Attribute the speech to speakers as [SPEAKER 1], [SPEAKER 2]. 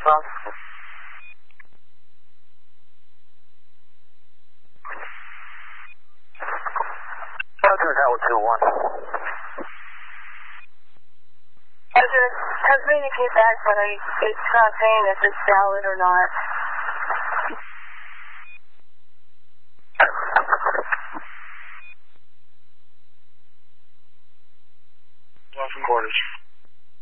[SPEAKER 1] phone?
[SPEAKER 2] Roger, Howard 2-1.
[SPEAKER 1] Roger, communicate back whether it's not saying if it's valid or not.
[SPEAKER 2] Lost quarters.